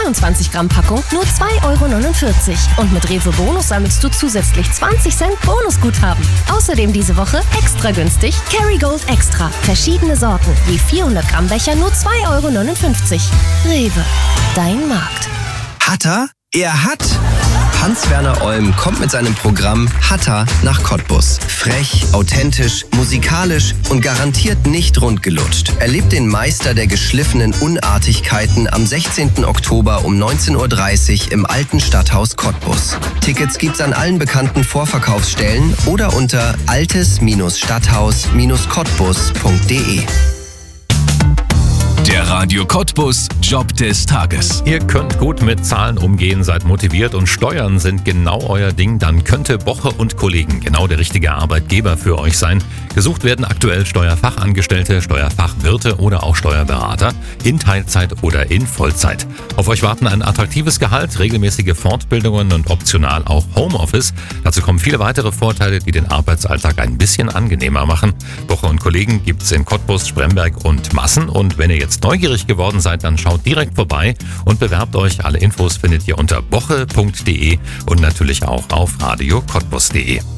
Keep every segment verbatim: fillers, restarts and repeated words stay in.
zweiundzwanzig Gramm Packung nur zwei Euro neunundvierzig. Und mit Rewe Bonus sammelst du zusätzlich zwanzig Cent Bonusguthaben. Außerdem diese Woche extra günstig Kerrygold Extra. Verschiedene Sorten, je vierhundert Gramm Becher nur zwei Euro neunundfünfzig. Rewe, dein Markt. Hat er? Er hat... Hans-Werner Olm kommt mit seinem Programm Hatter nach Cottbus. Frech, authentisch, musikalisch und garantiert nicht rundgelutscht. Erlebt den Meister der geschliffenen Unartigkeiten am sechzehnten Oktober um neunzehn Uhr dreißig im Alten Stadthaus Cottbus. Tickets gibt's an allen bekannten Vorverkaufsstellen oder unter altes Stadthaus Cottbus punkt de. Der Radio Cottbus Job des Tages. Ihr könnt gut mit Zahlen umgehen, seid motiviert und Steuern sind genau euer Ding, dann könnte Boche und Kollegen genau der richtige Arbeitgeber für euch sein. Gesucht werden aktuell Steuerfachangestellte, Steuerfachwirte oder auch Steuerberater in Teilzeit oder in Vollzeit. Auf euch warten ein attraktives Gehalt, regelmäßige Fortbildungen und optional auch Homeoffice. Dazu kommen viele weitere Vorteile, die den Arbeitsalltag ein bisschen angenehmer machen. Boche und Kollegen gibt's in Cottbus, Spremberg und Massen, und wenn ihr jetzt neugierig geworden seid, dann schaut direkt vorbei und bewerbt euch. Alle Infos findet ihr unter boche punkt de und natürlich auch auf radio cottbus punkt de.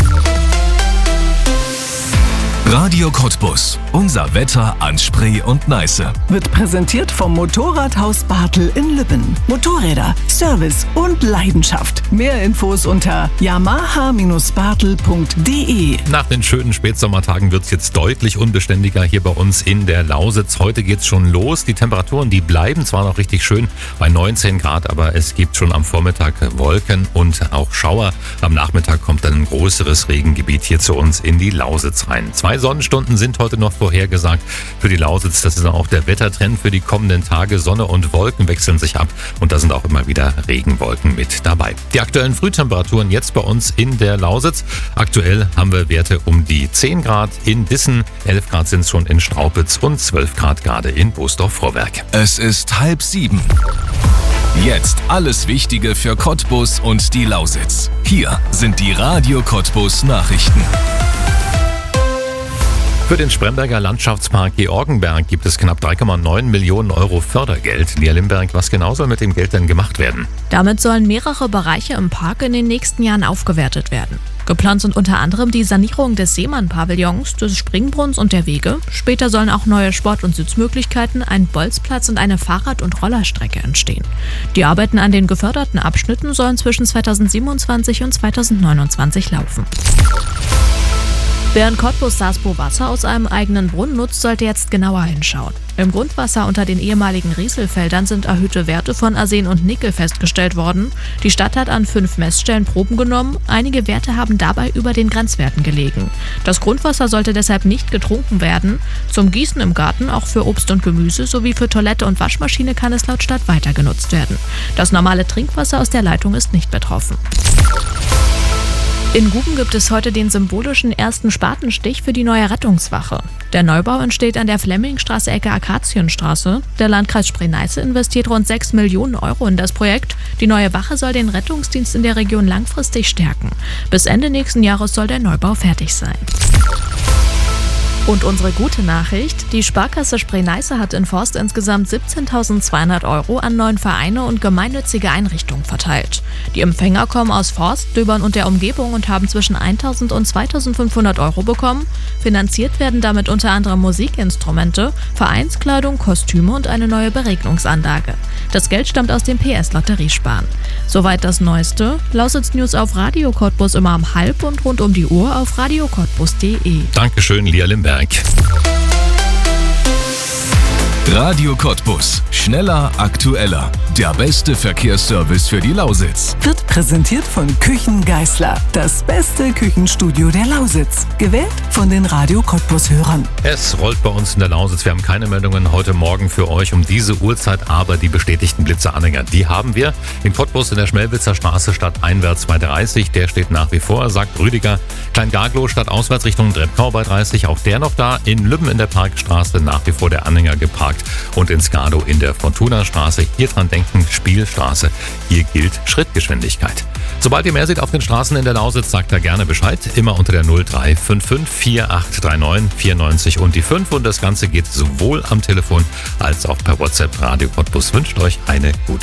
Radio Cottbus. Unser Wetter an Spree und Neiße. Wird präsentiert vom Motorradhaus Bartel in Lübben. Motorräder, Service und Leidenschaft. Mehr Infos unter yamaha bartel punkt de. Nach den schönen Spätsommertagen wird es jetzt deutlich unbeständiger hier bei uns in der Lausitz. Heute geht's schon los. Die Temperaturen, die bleiben zwar noch richtig schön bei neunzehn Grad, aber es gibt schon am Vormittag Wolken und auch Schauer. Am Nachmittag kommt dann ein größeres Regengebiet hier zu uns in die Lausitz rein. Zwei Sonnenstunden sind heute noch vorhergesagt für die Lausitz. Das ist auch der Wettertrend für die kommenden Tage. Sonne und Wolken wechseln sich ab und da sind auch immer wieder Regenwolken mit dabei. Die aktuellen Frühtemperaturen jetzt bei uns in der Lausitz. Aktuell haben wir Werte um die zehn Grad in Dissen, elf Grad sind es schon in Straupitz und zwölf Grad gerade in Boosdorf-Vorwerk. Es ist halb sieben. Jetzt alles Wichtige für Cottbus und die Lausitz. Hier sind die Radio Cottbus Nachrichten. Für den Spremberger Landschaftspark Georgenberg gibt es knapp drei Komma neun Millionen Euro Fördergeld. Lia Limberg, was genau soll mit dem Geld denn gemacht werden? Damit sollen mehrere Bereiche im Park in den nächsten Jahren aufgewertet werden. Geplant sind unter anderem die Sanierung des Seemann-Pavillons, des Springbrunns und der Wege. Später sollen auch neue Sport- und Sitzmöglichkeiten, ein Bolzplatz und eine Fahrrad- und Rollerstrecke entstehen. Die Arbeiten an den geförderten Abschnitten sollen zwischen zweitausendsiebenundzwanzig und zweitausendneunundzwanzig laufen. Wer in Cottbus Saspo Wasser aus einem eigenen Brunnen nutzt, sollte jetzt genauer hinschauen. Im Grundwasser unter den ehemaligen Rieselfeldern sind erhöhte Werte von Arsen und Nickel festgestellt worden. Die Stadt hat an fünf Messstellen Proben genommen. Einige Werte haben dabei über den Grenzwerten gelegen. Das Grundwasser sollte deshalb nicht getrunken werden. Zum Gießen im Garten, auch für Obst und Gemüse sowie für Toilette und Waschmaschine kann es laut Stadt weiter genutzt werden. Das normale Trinkwasser aus der Leitung ist nicht betroffen. In Guben gibt es heute den symbolischen ersten Spatenstich für die neue Rettungswache. Der Neubau entsteht an der Flemmingstraße Ecke Akazienstraße. Der Landkreis Spree-Neiße investiert rund sechs Millionen Euro in das Projekt. Die neue Wache soll den Rettungsdienst in der Region langfristig stärken. Bis Ende nächsten Jahres soll der Neubau fertig sein. Und unsere gute Nachricht: Die Sparkasse Spree-Neiße hat in Forst insgesamt siebzehntausendzweihundert Euro an neuen Vereine und gemeinnützige Einrichtungen verteilt. Die Empfänger kommen aus Forst, Döbern und der Umgebung und haben zwischen eintausend und zweitausendfünfhundert Euro bekommen. Finanziert werden damit unter anderem Musikinstrumente, Vereinskleidung, Kostüme und eine neue Beregnungsanlage. Das Geld stammt aus dem P S-Lotteriesparen. Soweit das Neueste. Lausitz News auf Radio Cottbus immer um halb und rund um die Uhr auf radio cottbus punkt de. Dankeschön, Lia Limberg. Radio Cottbus. Schneller, aktueller. Der beste Verkehrsservice für die Lausitz. Wird präsentiert von Küchen Geißler. Das beste Küchenstudio der Lausitz. Gewählt von den Radio Cottbus-Hörern. Es rollt bei uns in der Lausitz. Wir haben keine Meldungen heute Morgen für euch um diese Uhrzeit, aber die bestätigten Blitzeranhänger, die haben wir. In Cottbus in der Schmelwitzer Straße stadteinwärts bei dreißig. Der steht nach wie vor, sagt Rüdiger. Klein-Garglow stadtauswärts Richtung Drebkau bei dreißig. Auch der noch da. In Lübben in der Parkstraße nach wie vor der Anhänger geparkt. Und in Skado in der Fortuna-Straße, hier dran denken, Spielstraße. Hier gilt Schrittgeschwindigkeit. Sobald ihr mehr seht auf den Straßen in der Lausitz, sagt da gerne Bescheid. Immer unter der null drei fünf fünf vier acht drei neun vier neun und die fünf. Und das Ganze geht sowohl am Telefon als auch per WhatsApp. Radio Cottbus wünscht euch eine gute